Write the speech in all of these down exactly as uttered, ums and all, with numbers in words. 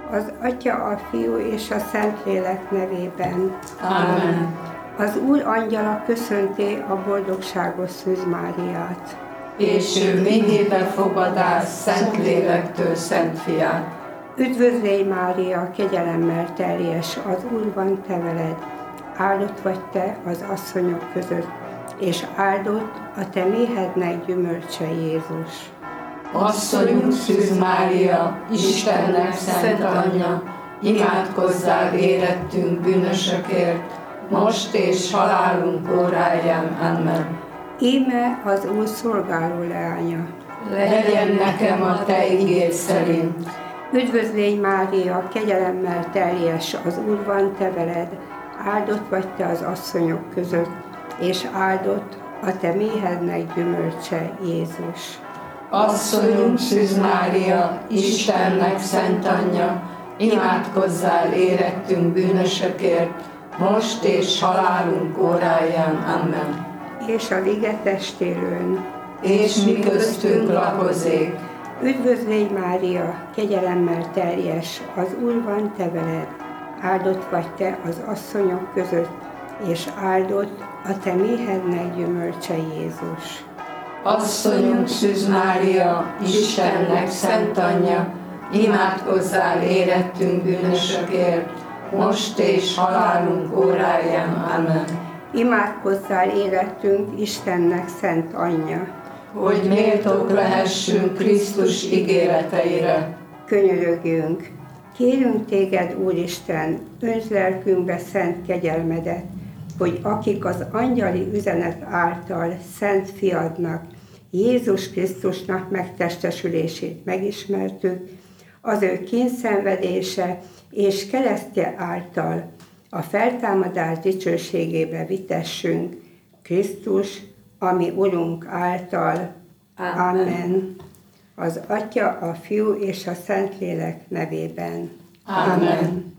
Az Atya, a Fiú és a Szentlélek nevében. Amen. Az Úr angyala köszönti a boldogságos Szűz Máriát. És ő méhébe fogadás Szentlélektől Szent Fiát. Üdvözlégy Mária, kegyelemmel teljes, az Úr van te veled. Áldott vagy te az asszonyok között, és áldott a te méhednek gyümölcse Jézus. Asszonyunk Szűz Mária, Istennek szent anyja, imádkozzál érettünk bűnösökért, most és halálunk óráján. Amen. Íme az Úr szolgáló leánya. Legyen nekem a te igéd szerint. Üdvözlégy Mária, kegyelemmel teljes, az Úr van te veled. Áldott vagy te az asszonyok között, és áldott a te méhednek gyümölcse Jézus. Asszonyunk Szűz Mária, Istennek szent anyja, imádkozzál érettünk bűnösökért, most és halálunk óráján. Amen. És a ige testélőn. És mi köztünk lakozék. Üdvözlégy Mária, kegyelemmel teljes, az Úr van te veled. Áldott vagy te az asszonyok között, és áldott a te méhednek gyümölcse Jézus. Asszonyunk Szűz Mária, Istennek szent anyja, imádkozzál érettünk bűnösökért, most és halálunk óráján. Amen. Imádkozzál érettünk Istennek szent anyja, hogy méltók lehessünk Krisztus ígéreteire. Könyörögjünk! Kérünk téged, Úristen, öntsd lelkünkbe szent kegyelmedet, hogy akik az angyali üzenet által szent fiadnak, Jézus Krisztusnak megtestesülését megismertük, az ő kínszenvedése és keresztje által a feltámadás dicsőségébe vitessünk, Krisztus, ami Urunk által. Amen. Amen. Az Atya, a Fiú és a Szentlélek nevében. Amen. Amen.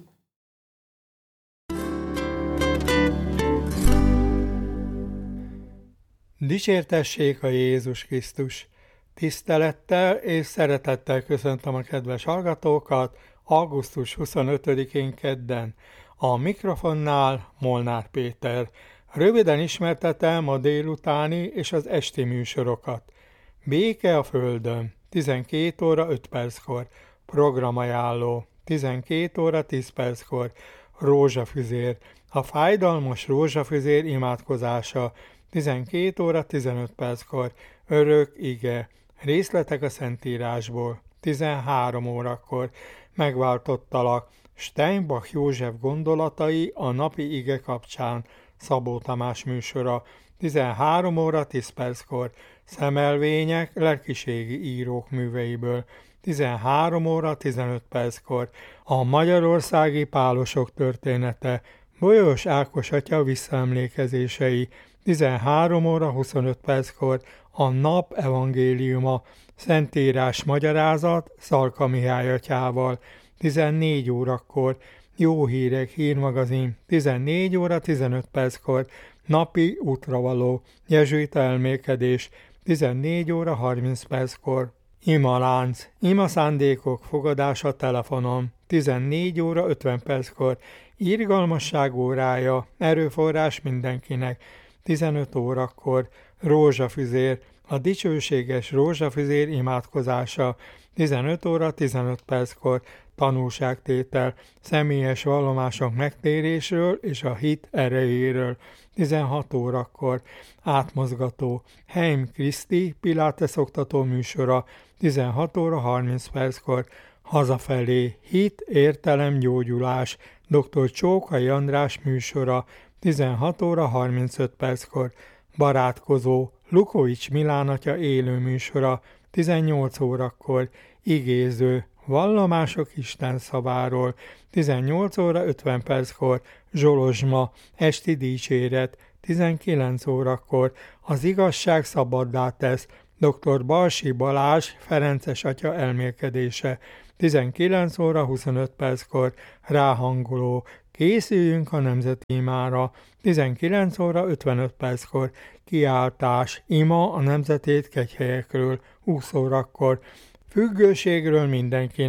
Dicsértessék a Jézus Krisztus! Tisztelettel és szeretettel köszöntöm a kedves hallgatókat augusztus huszonötödikén kedden. A mikrofonnál Molnár Péter. Röviden ismertetem a délutáni és az esti műsorokat. Béke a Földön, tizenkét óra öt perckor, programajánló, tizenkét óra tíz perckor, rózsafüzér, a fájdalmas rózsafüzér imádkozása, tizenkét óra tizenöt perckor, örök ige, részletek a Szentírásból, tizenhárom órakor, megváltottalak, Steinbach József gondolatai a napi ige kapcsán, Szabó Tamás műsora, tizenhárom óra tíz perckor, szemelvények lelkiségi írók műveiből, tizenhárom óra tizenöt perckor, a magyarországi pálosok története, Bolyos Ákos atya visszaemlékezései, tizenhárom óra huszonöt perckor, a nap evangéliuma, Szentírás magyarázat Szalka Mihály atyával, tizennégy órakor, Jó hírek hírmagazin, tizennégy óra tizenöt perckor, napi útravaló, jezsuita elmélkedés, tizennégy óra harminc perckor, imalánc, ima szándékok fogadása telefonon, tizennégy óra ötven perckor, irgalmasság órája, erőforrás mindenkinek, tizenöt órakor, rózsafüzér, a dicsőséges rózsafüzér imádkozása, tizenöt óra tizenöt perckor, tanúságtétel, személyes vallomások megtérésről és a hit erejéről, tizenhat órakor, átmozgató, Heim Kriszti Pilates oktató műsora, tizenhat óra harminc perckor, hazafelé, hit, értelem, gyógyulás, dr. Csókai András műsora, tizenhat óra harmincöt perckor, barátkozó, Lukovics Milán atya élő műsora, tizennyolc órakor, igéző, vallomások Isten szaváról, tizennyolc óra ötven perckor, zsolozsma, esti dicséret, tizenkilenc órakor, az igazság szabaddá tesz, dr. Balsi Balázs Ferences atya elmélkedése, tizenkilenc óra huszonöt perckor, ráhangoló, készüljünk a nemzeti imára, tizenkilenc óra ötvenöt perckor, kiáltás, ima a nemzetét kegyhelyekről, húsz órakor, függőségről mindenkinek,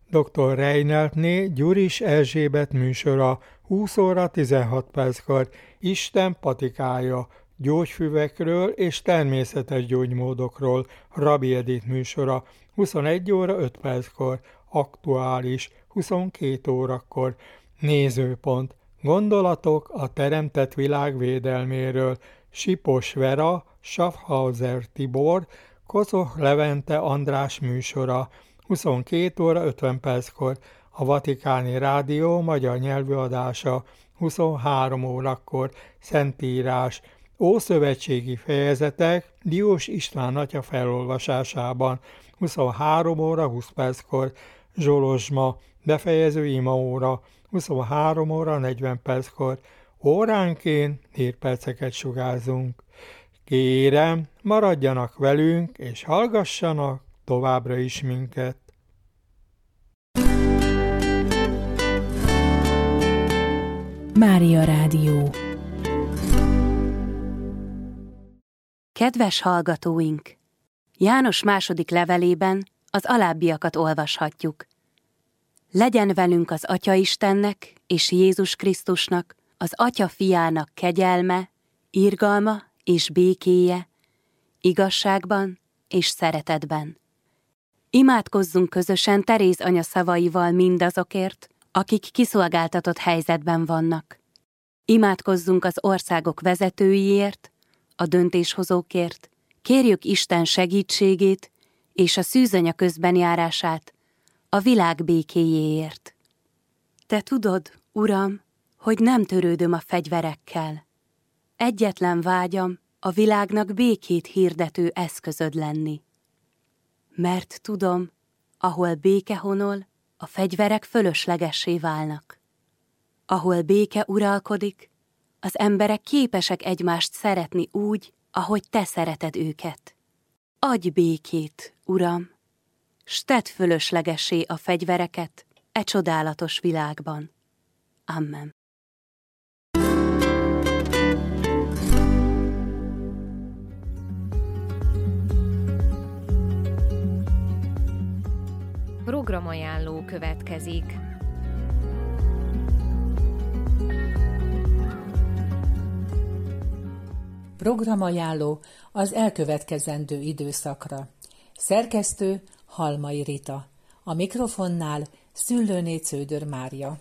doktor Reineltné Gyuris Erzsébet műsora húsz óra tizenhat perckor Isten patikája, gyógyfüvekről és természetes gyógymódokról Rabbi Edith műsora huszonegy óra öt perckor, aktuális huszonkét órakor, nézőpont, gondolatok a teremtett világ védelméről, Sipos Vera, Schaffhauser Tibor, Kozoch Levente András műsora huszonkét óra ötven perckor, a Vatikáni Rádió magyar nyelvű adása huszonhárom órakor, Szentírás, ószövetségi fejezetek Diós István atya felolvasásában huszonhárom óra húsz perckor, Zsolozsma, befejező imaóra huszonhárom óra negyven perckor, óránként hírperceket sugárzunk. Kérem, maradjanak velünk és hallgassanak továbbra is minket. Mária Rádió. Kedves hallgatóink! János második levelében az alábbiakat olvashatjuk. Legyen velünk az Atya Istennek és Jézus Krisztusnak, az Atya Fiának kegyelme, irgalma és békéje, igazságban és szeretetben. Imádkozzunk közösen Teréz anya szavaival mindazokért, akik kiszolgáltatott helyzetben vannak. Imádkozzunk az országok vezetőiért, a döntéshozókért, kérjük Isten segítségét és a szűzanya közbenjárását a világ békéjéért. Te tudod, Uram, hogy nem törődöm a fegyverekkel. Egyetlen vágyam a világnak békét hirdető eszközöd lenni. Mert tudom, ahol béke honol, a fegyverek fölöslegessé válnak. Ahol béke uralkodik, az emberek képesek egymást szeretni úgy, ahogy te szereted őket. Adj békét, Uram, s tedd fölöslegessé a fegyvereket e csodálatos világban. Amen. Programajánló következik. Programajánló az elkövetkezendő időszakra. Szerkesztő Halmai Rita. A mikrofonnál Szüllőné Cződör Mária.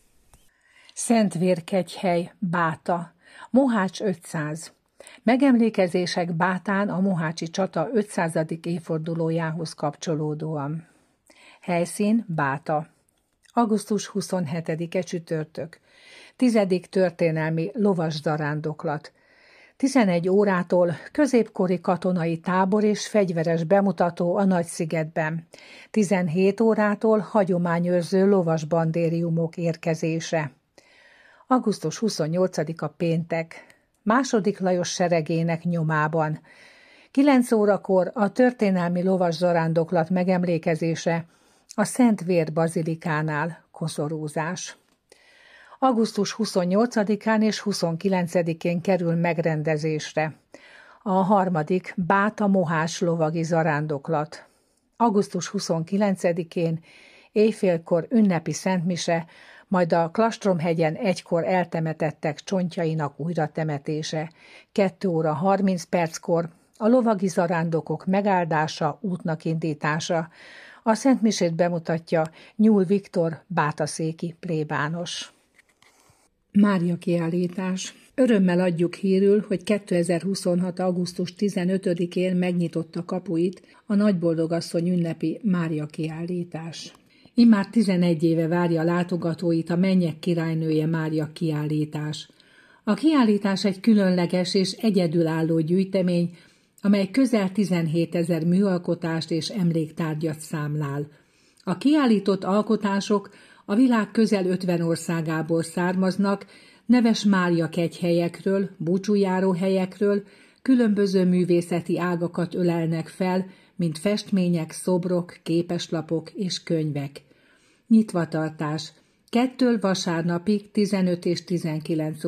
Szentvérkegyhely, Báta, Mohács ötszáz. Megemlékezések Bátán a mohácsi csata ötszázadik évfordulójához kapcsolódóan. Helyszín Báta. augusztus huszonhetedike csütörtök. Tizedik történelmi lovaszarándoklat. tizenegy órától középkori katonai tábor és fegyveres bemutató a Nagyszigetben. tizenhét órától hagyományőrző lovasbandériumok érkezése. augusztus huszonnyolcadika péntek. Második Lajos seregének nyomában. kilenc órakor a történelmi lovaszarándoklat megemlékezése a Szent Vér bazilikánál, koszorúzás. augusztus huszonnyolcadikán és huszonkilencedikén kerül megrendezésre a harmadik Báta Mohás lovagi zarándoklat. augusztus huszonkilencedikén éjfélkor ünnepi szentmise, majd a Klastromhegyen egykor eltemetettek csontjainak újratemetése, kettő óra harminc perckor a lovagi zarándokok megáldása, útnak indítása. A szentmisét bemutatja Nyúl Viktor bátaszéki plébános. Mária kiállítás. Örömmel adjuk hírül, hogy kétezer-huszonhat. augusztus tizenötödikén megnyitotta kapuit a Nagyboldogasszony ünnepi Mária kiállítás. Immár tizenegy éve várja látogatóit a Mennyek királynője Mária kiállítás. A kiállítás egy különleges és egyedülálló gyűjtemény, amely közel tizenhétezer műalkotást és emléktárgyat számlál. A kiállított alkotások a világ közel ötven országából származnak, neves Mária kegyhelyekről, búcsújáróhelyekről, különböző művészeti ágakat ölelnek fel, mint festmények, szobrok, képeslapok és könyvek. Nyitvatartás. Kettől vasárnapig tizenöt és tizenkilenc